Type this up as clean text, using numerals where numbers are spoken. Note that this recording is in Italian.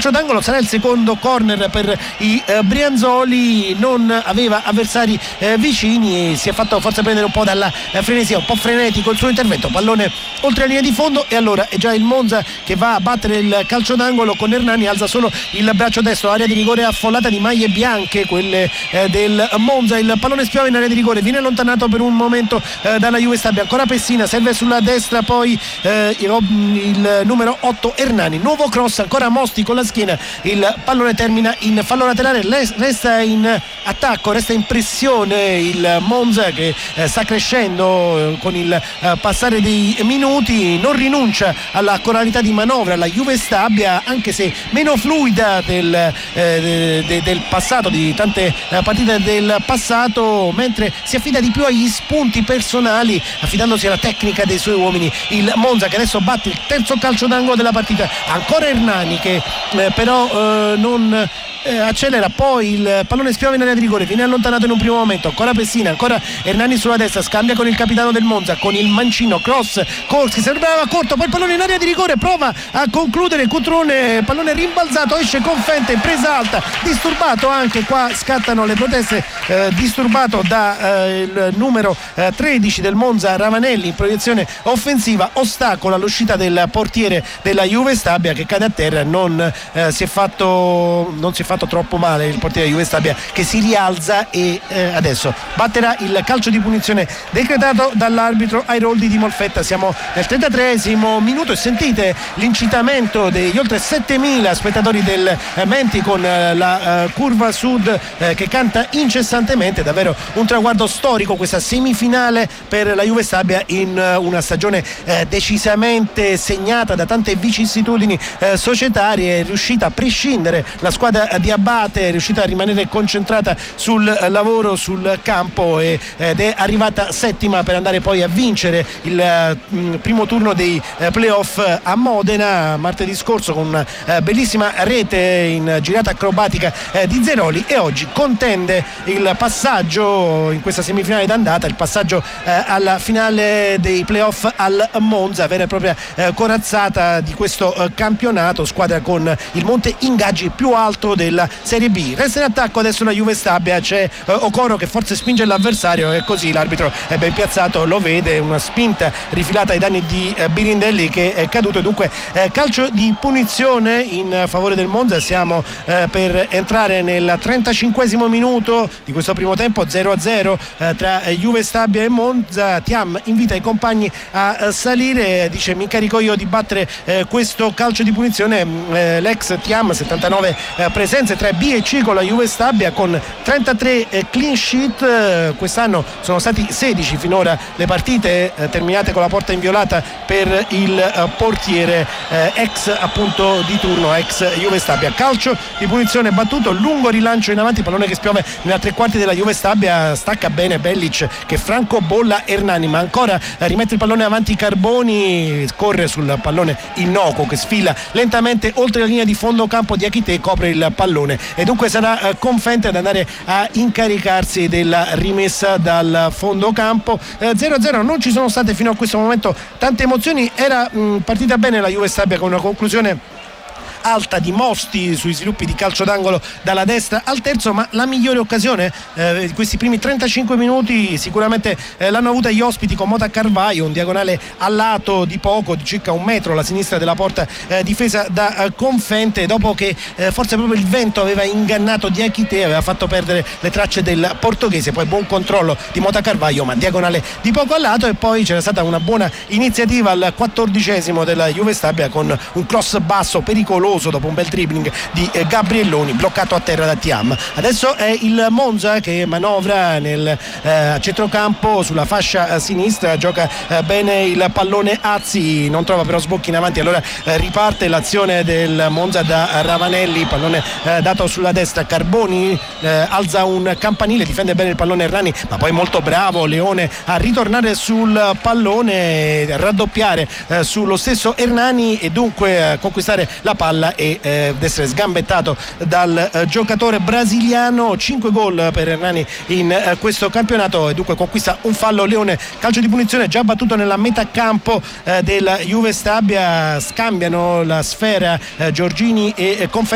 calcio d'angolo, sarà il secondo corner per i Brianzoli, non aveva avversari vicini e si è fatto forse prendere un po' dalla frenesia, un po' frenetico il suo intervento, pallone oltre la linea di fondo e allora è già il Monza che va a battere il calcio d'angolo con Hernani, alza solo il braccio destro, area di rigore affollata di maglie bianche, quelle del Monza, il pallone spiove in area di rigore, viene allontanato per un momento dalla Juve Stabia, ancora Pessina, serve sulla destra, poi il numero 8 Hernani, nuovo cross, ancora Mosti con la schiena, il pallone termina in fallo laterale, resta in attacco, resta in pressione il Monza che sta crescendo con il passare dei minuti, non rinuncia alla coralità di manovra la Juve Stabia, anche se meno fluida del passato, di tante partite del passato, mentre si affida di più agli spunti personali, affidandosi alla tecnica dei suoi uomini. Il Monza che adesso batte il terzo calcio d'angolo della partita, ancora Hernani che però non accelera, poi il pallone spiove in area di rigore, viene allontanato in un primo momento, ancora Pessina, ancora Hernani sulla destra, scambia con il capitano del Monza, con il mancino, cross, Corsi, sembrava corto, poi il pallone in area di rigore, prova a concludere Cutrone, pallone rimbalzato, esce Confente, presa alta, disturbato, anche qua scattano le proteste, disturbato da il numero 13 del Monza Ravanelli in proiezione offensiva, ostacolo all'uscita del portiere della Juve Stabia che cade a terra, non si è fatto troppo male il portiere Juve Stabia, che si rialza e adesso batterà il calcio di punizione decretato dall'arbitro Airoldi di Molfetta. Siamo nel 33esimo minuto e sentite l'incitamento degli oltre 7.000 spettatori del Menti con la curva sud che canta incessantemente, davvero un traguardo storico questa semifinale per la Juve Stabia in una stagione decisamente segnata da tante vicissitudini societarie. È riuscita a prescindere la squadra di Abate, è riuscita a rimanere concentrata sul lavoro sul campo ed è arrivata settima per andare poi a vincere il primo turno dei playoff a Modena martedì scorso con una bellissima rete in girata acrobatica di Zeroli, e oggi contende il passaggio in questa semifinale d'andata, il passaggio alla finale dei playoff al Monza, vera e propria corazzata di questo campionato, squadra con il monte ingaggi più alto della Serie B. Resta in attacco adesso la Juve Stabia, c'è Okoro che forse spinge l'avversario e così l'arbitro è ben piazzato, lo vede, una spinta rifilata ai danni di Birindelli che è caduto, dunque calcio di punizione in favore del Monza. Siamo per entrare nel 35esimo minuto di questo primo tempo, 0-0 tra Juve Stabia e Monza. Thiam invita i compagni a salire, dice mi incarico io di battere questo calcio di punizione. L'ex Thiam, 79 presenze tra B e C con la Juve Stabia, con 33 clean sheet, quest'anno sono stati 16 finora le partite terminate con la porta inviolata per il portiere ex appunto di turno, ex Juve Stabia. Calcio di punizione battuto, lungo rilancio in avanti, pallone che spiove nella tre quarti della Juve Stabia, stacca bene Bellic che franco bolla Hernani, ma ancora rimette il pallone avanti Carboni, corre sul pallone innocuo che sfila lentamente oltre la linea di fondo campo, di Achite copre il pallone e dunque sarà Confente ad andare a incaricarsi della rimessa dal fondo campo. 0-0, non ci sono state fino a questo momento tante emozioni, era partita bene la Juve Stabia con una conclusione alta di Mosti sui sviluppi di calcio d'angolo dalla destra al terzo, ma la migliore occasione di questi primi 35 minuti sicuramente l'hanno avuta gli ospiti con Mota Carvaio, un diagonale a lato di poco, di circa un metro alla sinistra della porta difesa da Confente, dopo che forse proprio il vento aveva ingannato Diachite, aveva fatto perdere le tracce del portoghese, poi buon controllo di Mota Carvaio ma diagonale di poco a lato, e poi c'era stata una buona iniziativa al 14esimo della Juve Stabia con un cross basso pericoloso dopo un bel dribbling di Gabrielloni, bloccato a terra da Thiam. Adesso è il Monza che manovra nel centrocampo sulla fascia sinistra, gioca bene il pallone Azzi, non trova però sbocchi in avanti, allora riparte l'azione del Monza da Ravanelli, pallone dato sulla destra, Carboni alza un campanile, difende bene il pallone Hernani, ma poi molto bravo Leone a ritornare sul pallone, raddoppiare sullo stesso Hernani e dunque conquistare la palla e ed essere sgambettato dal giocatore brasiliano. 5 gol per Hernani in questo campionato e dunque conquista un fallo Leone. Calcio di punizione già battuto nella metà campo della Juve Stabia, scambiano la sfera Giorgini e Confetti